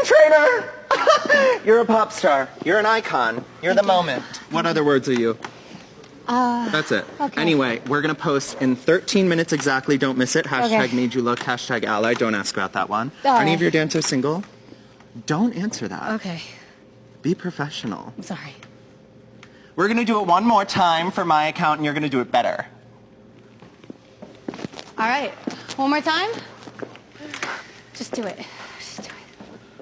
trainer! You're a pop star. You're an icon. You're the moment. What other words are you? That's it. Okay. Anyway, we're going to post in 13 minutes exactly. Don't miss it. Hashtag Okay. made you look. Hashtag ally. Don't ask about that one. All Are any right. of your dancers single? Don't answer that. Okay. Be professional. I'm sorry. We're going to do it one more time for my account, and you're going to do it better. All right. One more time? Just do it.